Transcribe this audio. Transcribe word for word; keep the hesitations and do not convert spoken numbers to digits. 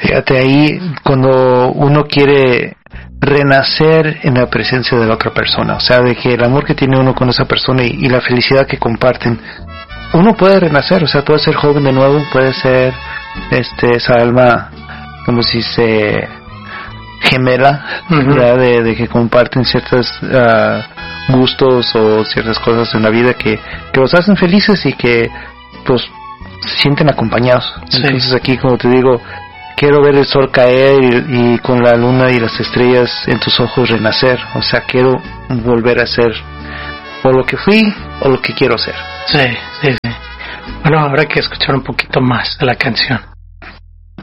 Fíjate, ahí cuando uno quiere renacer en la presencia de la otra persona, o sea, de que el amor que tiene uno con esa persona y, y la felicidad que comparten, uno puede renacer, o sea, puede ser joven de nuevo, puede ser este esa alma, como si se gemela, uh-huh. ¿verdad? De, de que comparten ciertos uh, gustos o ciertas cosas en la vida que, que los hacen felices y que pues se sienten acompañados. Sí. Entonces aquí, como te digo, quiero ver el sol caer y, y con la luna y las estrellas en tus ojos renacer. O sea, quiero volver a ser o lo que fui o lo que quiero ser. Sí, sí, sí. Bueno, habrá que escuchar un poquito más de la canción.